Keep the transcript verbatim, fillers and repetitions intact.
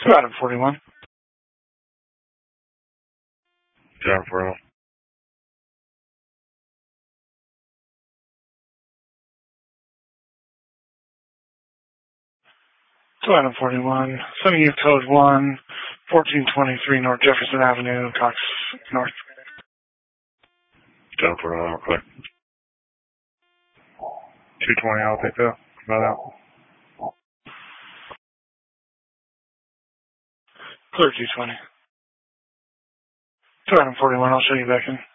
Two Adam forty-one. John Furlong. Two Adam forty-one. Sending you code one, fourteen twenty-three North Jefferson Avenue, Cox North. John Furlong, real quick. two twenty, I'll take that. About out. Clear two twenty. Two Adam forty-one, I'll show you back in.